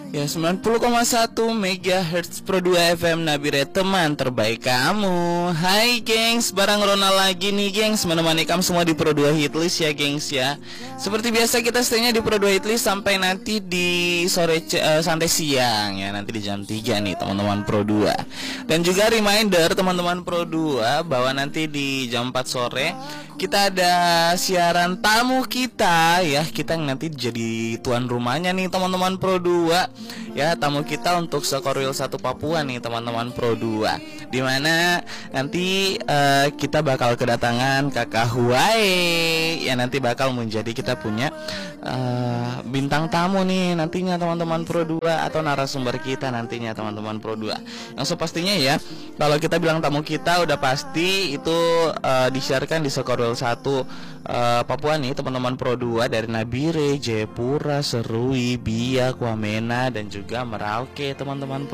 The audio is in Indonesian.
Ya 90,1 MHz Pro 2 FM Nabire, teman terbaik kamu. Hai gengs, barang Ronald lagi nih gengs, menemani kamu semua di Pro 2 Hitlist ya gengs ya. Seperti biasa kita stay-nya di Pro 2 Hitlist sampai nanti di sore sampai siang ya, nanti di jam 3 nih teman-teman Pro 2. Dan juga reminder teman-teman Pro 2 bahwa nanti di jam 4 sore kita ada siaran tamu kita ya. Kita nanti jadi tuan rumahnya nih teman-teman Pro 2. Ya, tamu kita untuk Sekorwil 1 Papua nih teman-teman Pro 2. Dimana nanti kita bakal kedatangan Kakak Huae. Ya, nanti bakal menjadi kita punya bintang tamu nih nantinya teman-teman Pro 2, atau narasumber kita nantinya teman-teman Pro 2. Yang sepastinya ya, kalau kita bilang tamu kita udah pasti itu disiarkan di Sekorwil 1 Papua nih teman-teman Pro 2, dari Nabire, Jayapura, Serui, Biak, Wamena, dan juga Merauke teman-teman.